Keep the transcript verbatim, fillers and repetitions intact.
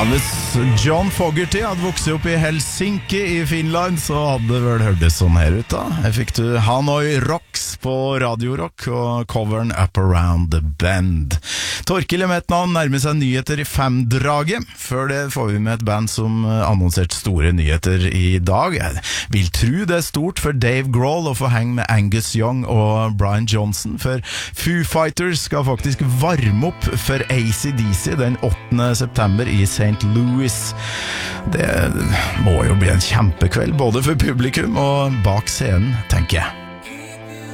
Hvis John Fogerty hadde vokset opp i Helsinki i Finland, så hadde det vel hørtes sånn her ut da. Her fikk du Hanoi Rocks på Radio Rock og coveren Up Around the Bend. Torkil med et navn nærmer seg nyheter i femdraget. Før det får vi med et band som annonserte store nyheter i dag. Jeg vil tro det er stort for Dave Grohl å få henge med Angus Young og Brian Johnson, for Foo Fighters skal faktisk varme opp for A C D C den åttende september i Saint Louis. Det må jo bli en kjempekveld både for publikum og bak scenen, tenker jeg.